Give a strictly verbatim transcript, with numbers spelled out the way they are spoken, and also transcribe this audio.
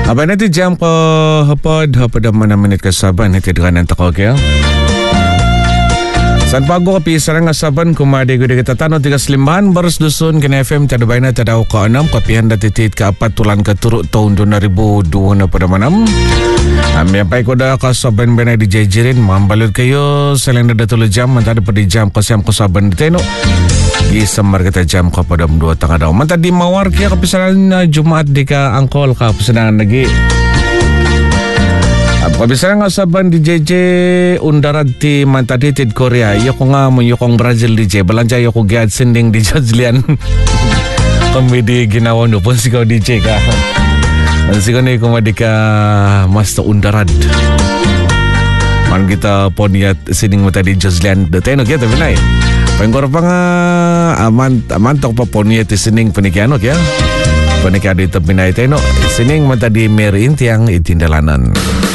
Abang nanti jam ko hapad hapad mana menit ke saban nanti dengan takok ya. San pago kapi sarang asaban kumade gede kita tano tiga selimbahan baris dusun kena F M tada baina tada uka enam kapihan datitit ke apat tulan ke turuk tahun dua ribu dua na pada manam. Ambil pai koda ka saban bena dijajirin mambalut kayo selain ada tulu jam mantadi pada jam kasiam ko saban diteno. Gi semar kita jam ko pada dua tengah daw. Mantadi mawar kia kapi sarang Jumaat dika angkol ka pesenangan lagi. Kabisaran nga saban di J J undarat ti mantadi ti Korea. Yoko nga mo yokong Brazil di J. Balanja yoko giat sending di Jazlian. Komedi ginawa no pun sikaw D J ka. Sikaw ni kumadi ka master undarat. Man kita poniat sending mata di Jazlian. Dateno kita binay. Penggor pa nga aman amantok pa poniat ti sending penikiano kya. Penikiano ito binay teno. Sending mata di merin tiang itindalanan.